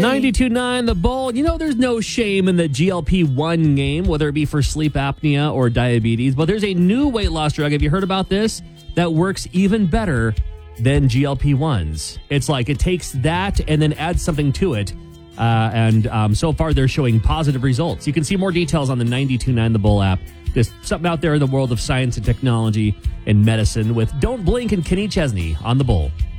92.9 The Bull. You know, there's no shame in the GLP-1 game, whether it be for sleep apnea or diabetes. But there's a new weight loss drug. Have you heard about this? That works even better than GLP-1s. It's like it takes that and then adds something to it. And so far, they're showing positive results. You can see more details on the 92.9 The Bull app. There's something out there in the world of science and technology and medicine with Don't Blink and Kenny Chesney on The Bull.